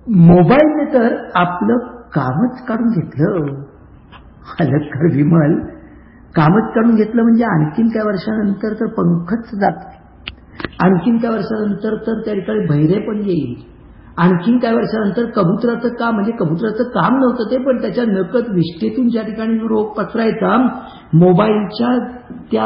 मोबाईलने तर आपलं कामच काढून घेतलं. अलंकार विमल, कामच काढून घेतलं म्हणजे आणखीन काही वर्षानंतर तर पंखच जात, आणखीन काही वर्षानंतर तर त्या ठिकाणी बहिरे पण येईल, आणखीन काही वर्षानंतर कबुतराचं काम, म्हणजे कबुतराचं काम नव्हतं ते, पण त्याच्या नकत विष्ठेतून ज्या ठिकाणी रोग पसरायचा, मोबाईलच्या त्या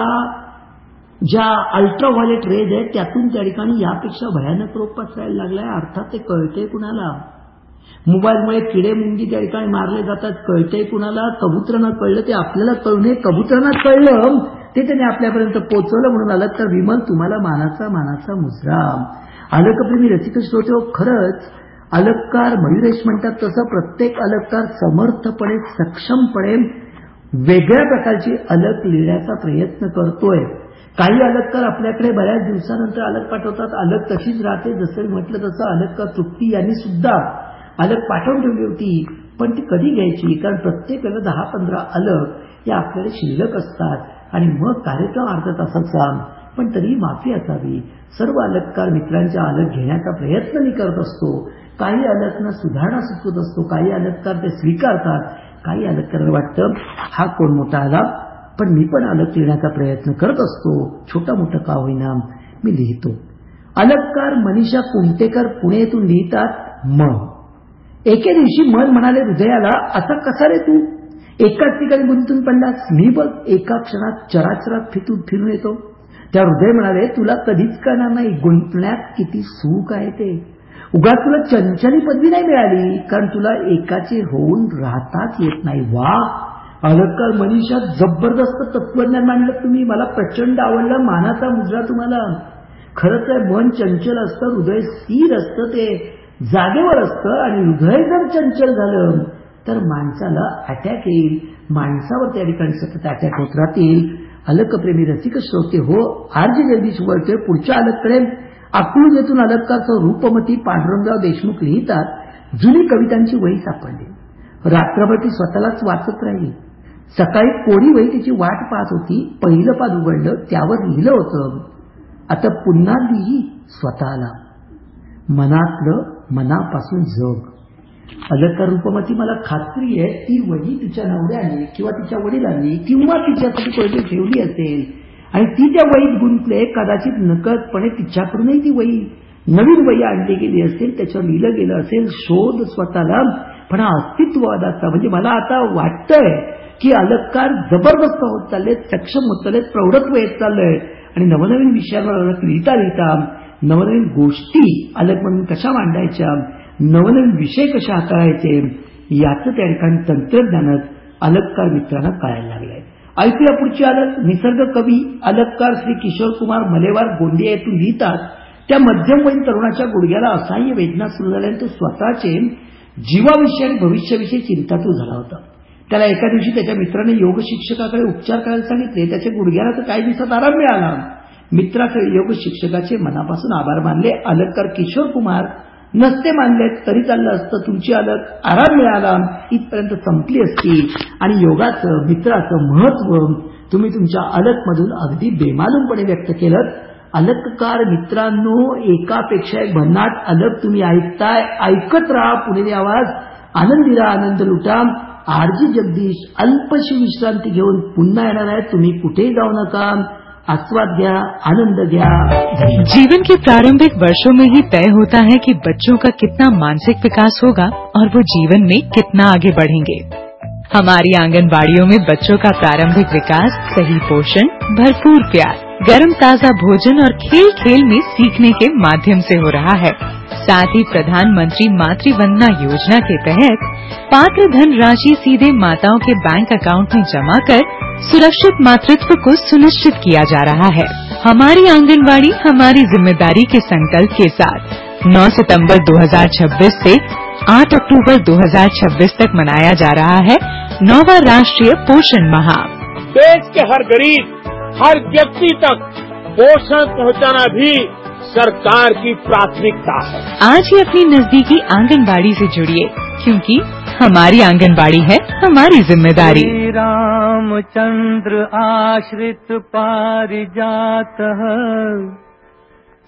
ज्या अल्ट्राव्हायोलेट रेज आहेत त्यातून त्या ठिकाणी यापेक्षा भयानक रोग पसरायला लागलाय. अर्थात ते कळतंय कुणाला? मोबाईलमुळे किडे मुंगी त्या ठिकाणी मारले जातात, कळतंय कुणाला? कबुतरांना कळलं ते आपल्याला कळू नये, कबुतरांना कळलं ते त्याने आपल्यापर्यंत पोहोचवलं. म्हणून आलं तर विमल, तुम्हाला मानाचा मुजरा. अलकप्रेमी रसिक श्रोते, खरंच अलंकार मयुरेश म्हणतात तसं प्रत्येक अलंकार समर्थपणे, सक्षमपणे वेगळ्या प्रकारची अलक लिहिण्याचा प्रयत्न करतोय. काही अलंकार आपल्याकडे बऱ्याच दिवसानंतर अलक पाठवतात, अलक तशीच राहते. जसं म्हटलं तसं अलंकार तृप्ती यांनी सुद्धा अलक पाठवून ठेवली होती, पण ती कधी घ्यायची? कारण प्रत्येक वेळेला 10-15 अलक या आपल्याला शिल्लक असतात आणि मग कार्यक्रम अर्धा तासाचा, पण तरीही माफी असावी. सर्व अलंकार मित्रांच्या अलक घेण्याचा प्रयत्न मी करत असतो. काही अलकना सुधारणा सुचवत असतो, काही अलंकार ते स्वीकारतात, काही अलंकार वाटतं हा कोण मोठा आला, पण मी पण अलक लिहिण्याचा प्रयत्न करत असतो. छोटा मोठा का होईना मी लिहितो. अलंकार मनीषा कुंटेकर पुणे येथून लिहितात. मन एके दिवशी मन म्हणाले हृदयाला, असा कसा रे तू एकाच ठिकाणी गुंतून पडलास? मी बघ एका क्षणात चराचरात फिरून येतो. त्या हृदय म्हणाले, तुला कधीच कळणार नाही गुंतण्यात किती सुख आहे ते. उगाच तुला चंचली पदवी नाही मिळाली, कारण तुला एकाचे होऊन राहताच येत नाही. वा, अलंकार मनीषा जबरदस्त तत्वज्ञान मांडलं तुम्ही. मला प्रचंड आवडलं. मानाचा मुजरा तुम्हाला. खरंच आहे, मन चंचल असतं, हृदय स्थिर असतं, ते जागेवर असतं. आणि हृदय जर चंचल झालं तर माणसाला अटॅक येईल, माणसावर त्या ठिकाणी सतत अटॅक होत राहतील. अलकप्रेमी रसिक श्रोते हो, आरजे जगदीश बोलतोय. पुढच्या अलककडे अकलूज येथून अलंकारचं रूपमती पांडुरंगराव देशमुख लिहितात. जुनी कवितांची वही सापडली. रात्रभर ती स्वतःलाच वाचत राहिली. सकाळी कोरी वही तिची वाट पाहत होती. पहिलं पाद उघडलं, त्यावर लिहिलं होतं, आता पुन्हा लिही स्वतःला, मनातलं मनापासून जग. अलंकार रूपमती, मला खात्री आहे ती वही तिच्या नवऱ्याने किंवा तिच्या वडिलांनी किंवा तिच्यासाठी कोणी ठेवली असेल आणि ती त्या वहीत गुंतले. कदाचित नकळतपणे तिच्याकडूनही ती वही, नवीन वही आणली गेली असेल, त्याच्यावर लिहिलं गेलं असेल, शोध स्वतःला. पण हा अस्तित्ववादाचा, म्हणजे मला आता वाटतंय की अलंकार जबरदस्त होत चाललेत, सक्षम होत चाललेत, प्रौढत्व येत चाललंय आणि नवनवीन विषयांवर अलक लिहिता लिहिता नवनवीन गोष्टी अलक म्हणून कशा मांडायच्या, नवनवीन विषय कशा हाताळायचे, याचं त्या ठिकाणी तंत्रज्ञानच अलंकार मित्रांना कळायला लागलंय. ऐकूया पुढची अलक. निसर्ग कवी अलंकार श्री किशोर कुमार मलेवार गोंदिया येथून लिहितात. त्या मध्यमवयीन तरुणाच्या गुडघ्याला असह्य वेदना सुरू झाल्याने तो स्वतःचे जीवाविषयी आणि भविष्याविषयी चिंतातूर झाला होता. त्याला एका दिवशी त्याच्या मित्राने योग शिक्षकाकडे उपचार करायला सांगितले. त्याच्या गुडघ्याला तर काही दिवसात आराम मिळाला. मित्राकडे योग शिक्षकाचे मनापासून आभार मानले. अलंकार किशोर कुमार नसते मानले तरी चाललं असतं, तुमची अलक आराम मिळाला इथपर्यंत संपली असती आणि योगाचं मित्राचं महत्व तुम्ही तुमच्या अलकमधून अगदी बेमालूमपणे व्यक्त केलं. अलककार मित्रांनो, एकापेक्षा एक भन्नाट अलक तुम्ही ऐकताय. ऐकत राहा पुणेरी आवाज. आनंदी राहा, आनंद लुटा. आरजी जगदीश अल्पशी विश्रांती घेऊन पुन्हा येणार आहे. तुम्ही कुठेही जाऊ नका. आस्वाद घ्या, आनंद घ्या. जीवन के प्रारंभिक वर्षों में ही तय होता है कि बच्चों का कितना मानसिक विकास होगा और वो जीवन में कितना आगे बढ़ेंगे। हमारी आंगनबाड़ियों में बच्चों का प्रारंभिक विकास सही पोषण, भरपूर प्यार, गर्म ताजा भोजन और खेल खेल में सीखने के माध्यम से हो रहा है। साथ ही प्रधानमंत्री मातृ वंदना योजना के तहत पात्र धन राशि सीधे माताओं के बैंक अकाउंट में जमा कर सुरक्षित मातृत्व को सुनिश्चित किया जा रहा है। हमारी आंगनबाड़ी हमारी जिम्मेदारी के संकल्प के साथ 9 सितंबर 2026 से 8 अक्टूबर 2026 तक मनाया जा रहा है 9वां राष्ट्रीय पोषण माह। देश के हर गरीब, हर व्यक्ति तक पोषण पहुंचाना भी सरकार की प्राथमिकता है। आज ही अपनी नजदीकी आंगनबाड़ी से जुड़िए, क्योंकि हमारी आंगनबाड़ी है हमारी जिम्मेदारी। श्री रामचंद्र आश्रित पारिजातः